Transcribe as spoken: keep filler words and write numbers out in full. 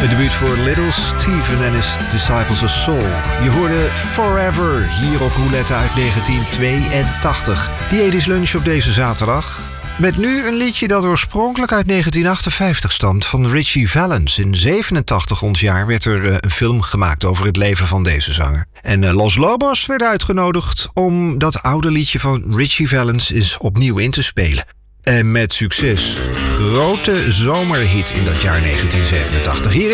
Het debuut voor Little Steven en his Disciples of Soul. Je hoorde Forever hier op Roulette uit negentien tweeëntachtig. Die Edis Lunch op deze zaterdag. Met nu een liedje dat oorspronkelijk uit negentien achtenvijftig stamt van Ritchie Valens. In zevenentachtig ons jaar werd er uh, een film gemaakt over het leven van deze zanger. En uh, Los Lobos werd uitgenodigd om dat oude liedje van Ritchie Valens eens opnieuw in te spelen. En met succes. Grote zomerhit in dat jaar negentien zevenentachtig. Hier